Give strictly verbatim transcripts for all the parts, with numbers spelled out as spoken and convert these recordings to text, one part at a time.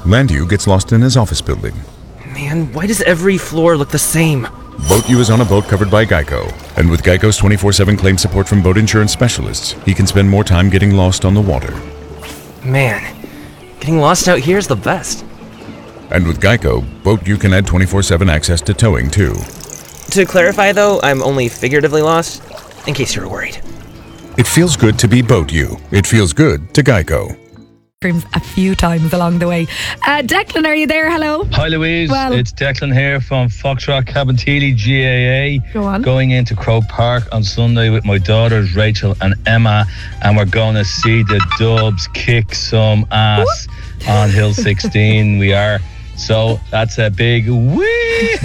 Landu gets lost in his office building. Man, why does every floor look the same? Boat U is on a boat covered by Geico. And with Geico's twenty-four seven claim support from boat insurance specialists, he can spend more time getting lost on the water. Man, getting lost out here is the best. And with Geico, Boat U can add twenty-four seven access to towing too. To clarify though, I'm only figuratively lost, in case you were worried. It feels good to be Boat U. It feels good to Geico. A few times along the way. Uh, Declan, are you there? Hello. Hi Louise, well, it's Declan here from Foxrock Cabinteely G A A. Go on. Going into Croke Park on Sunday with my daughters Rachel and Emma, and we're going to see the Dubs kick some ass Whoop. on Hill sixteen. We are. So that's a big wee.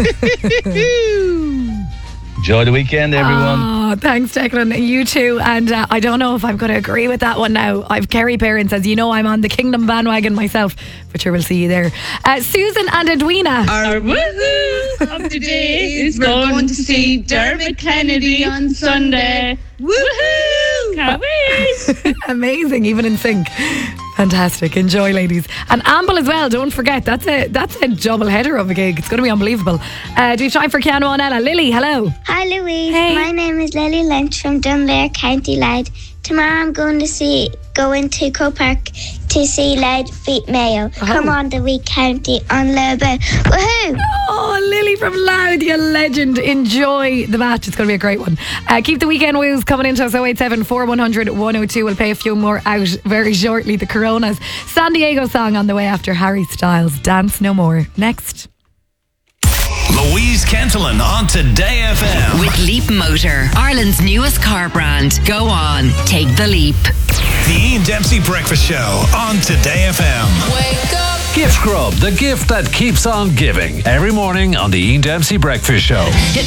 Enjoy the weekend, everyone. Oh, thanks, Declan. You too. And uh, I don't know if I'm going to agree with that one now. I've Kerry Parent says, you know, I'm on the Kingdom bandwagon myself, but sure, we'll see you there. Uh, Susan and Edwina. Our woohoo of today is we're going to see Dermot Kennedy on Sunday. Woohoo! Can't wait! Amazing, even in sync. Fantastic. Enjoy, ladies. And Amble as well, don't forget. That's a that's a double header of a gig. It's going to be unbelievable. Uh, do you have time for Keanu and Ella? Lily, hello. Hi, Louise. Hey. My name is Lily Lynch from Dunleer, County Louth. Tomorrow I'm going to see go into Croke Park to see Loud Feet Mayo. Oh. Come on, the Wee County on Lobo. Woohoo! Oh, Lily from Louth, you legend. Enjoy the match. It's going to be a great one. Uh, keep the weekend woos coming into us. oh eight seven, four one zero zero, one oh two. We'll pay a few more out very shortly. The Coronas. San Diego song on the way after Harry Styles. Dance No More. Next. Louise Kentelin on Today F M. With Leap Motor, Ireland's newest car brand. Go on, take the leap. The Ian Dempsey Breakfast Show on Today F M. Wake up. Gift Grub, the gift that keeps on giving. Every morning on the Ian Dempsey Breakfast Show. Hit